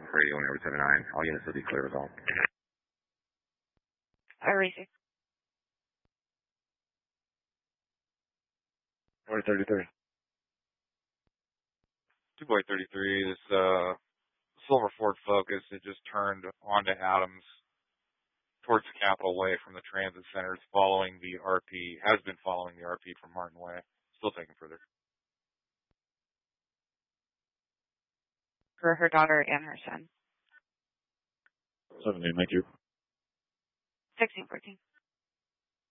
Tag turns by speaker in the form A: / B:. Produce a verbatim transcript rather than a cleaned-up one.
A: radio and every seven nine. All units will be clear as all.
B: I receive.
C: Boy thirty-three.
D: Two Boy thirty-three, this uh, Silver Ford Focus, it just turned onto Adams towards the Capitol Way from the transit center. It's following the R P, has been following the R P from Martin Way. Still taking further.
B: For her daughter and her son.
C: seventeen, thank you.
B: sixteen fourteen.